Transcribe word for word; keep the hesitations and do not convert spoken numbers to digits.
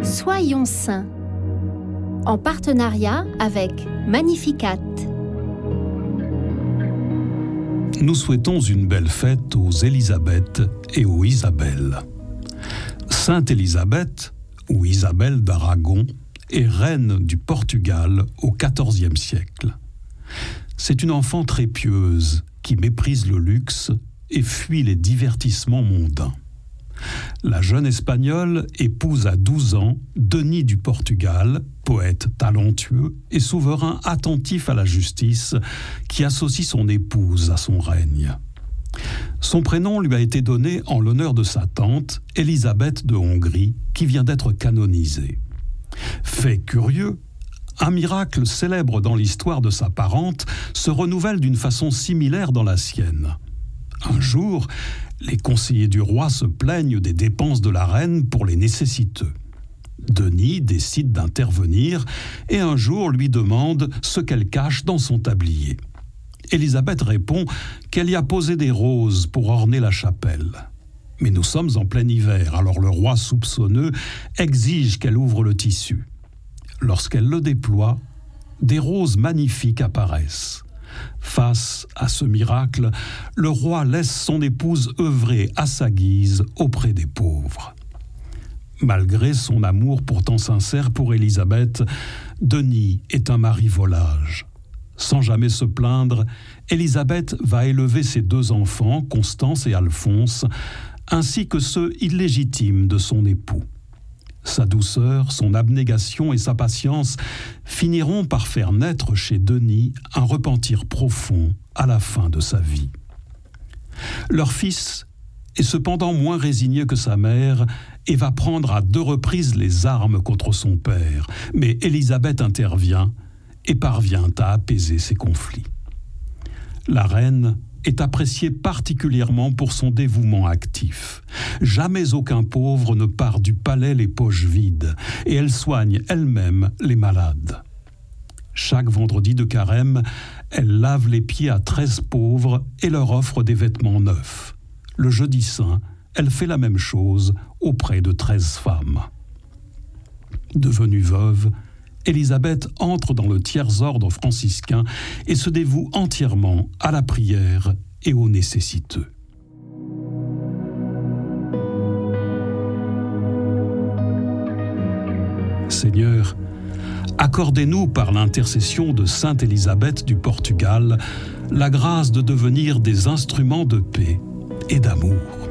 Soyons saints, en partenariat avec Magnificat. Nous souhaitons une belle fête aux Élisabeth et aux Isabelle. Sainte Élisabeth, ou Isabelle d'Aragon, est reine du Portugal au quatorzième siècle. C'est une enfant très pieuse qui méprise le luxe et fuit les divertissements mondains. La jeune Espagnole épouse à douze ans Denis du Portugal, poète talentueux et souverain attentif à la justice, qui associe son épouse à son règne. Son prénom lui a été donné en l'honneur de sa tante, Élisabeth de Hongrie, qui vient d'être canonisée. Fait curieux, un miracle célèbre dans l'histoire de sa parente se renouvelle d'une façon similaire dans la sienne. Un jour, les conseillers du roi se plaignent des dépenses de la reine pour les nécessiteux. Denis décide d'intervenir et un jour lui demande ce qu'elle cache dans son tablier. Élisabeth répond qu'elle y a posé des roses pour orner la chapelle. Mais nous sommes en plein hiver, alors le roi soupçonneux exige qu'elle ouvre le tissu. Lorsqu'elle le déploie, des roses magnifiques apparaissent. Face à ce miracle, le roi laisse son épouse œuvrer à sa guise auprès des pauvres. Malgré son amour pourtant sincère pour Élisabeth, Denis est un mari volage. Sans jamais se plaindre, Élisabeth va élever ses deux enfants, Constance et Alphonse, ainsi que ceux illégitimes de son époux. Sa douceur, son abnégation et sa patience finiront par faire naître chez Denis un repentir profond à la fin de sa vie. Leur fils est cependant moins résigné que sa mère et va prendre à deux reprises les armes contre son père, mais Élisabeth intervient et parvient à apaiser ces conflits. La reine est appréciée particulièrement pour son dévouement actif. Jamais aucun pauvre ne part du palais les poches vides, et elle soigne elle-même les malades. Chaque vendredi de carême, elle lave les pieds à treize pauvres et leur offre des vêtements neufs. Le jeudi saint, elle fait la même chose auprès de treize femmes. Devenue veuve, Élisabeth entre dans le tiers-ordre franciscain et se dévoue entièrement à la prière et aux nécessiteux. Seigneur, accordez-nous par l'intercession de Sainte Élisabeth du Portugal la grâce de devenir des instruments de paix et d'amour.